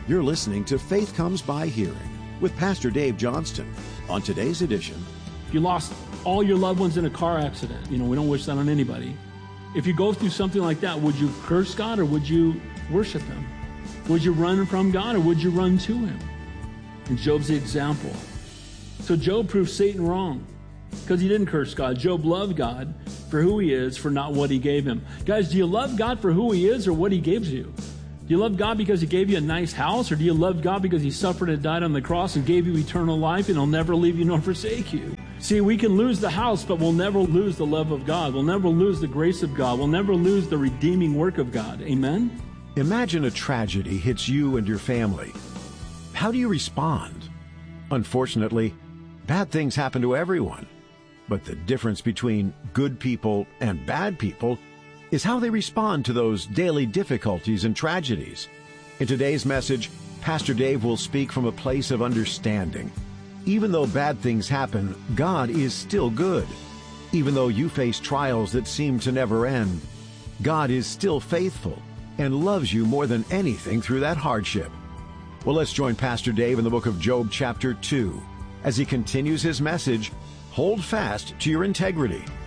You're listening to Faith Comes by Hearing with Pastor Dave Johnston. On today's edition, if you lost all your loved ones in a car accident, we don't wish that on anybody. If you go through something like that, would you curse God or would you worship Him? Would you run from God or would you run to Him? And Job's the example. So Job proved Satan wrong because he didn't curse God. Job loved God for who He is, for not what He gave him. Guys, do you love God for who He is or what He gives you? Do you love God because He gave you a nice house, or do you love God because He suffered and died on the cross and gave you eternal life and He'll never leave you nor forsake you? See, we can lose the house, but we'll never lose the love of God. We'll never lose the grace of God. We'll never lose the redeeming work of God. Amen? imagine a tragedy hits you and your family. How do you respond? Unfortunately, bad things happen to everyone. But the difference between good people and bad people is how they respond to those daily difficulties and tragedies. In today's message, Pastor Dave will speak from a place of understanding. Even though bad things happen, God is still good. Even though you face trials that seem to never end, God is still faithful and loves you more than anything through that hardship. Well, let's join Pastor Dave in the book of Job chapter 2 as he continues his message, Hold Fast to Your Integrity.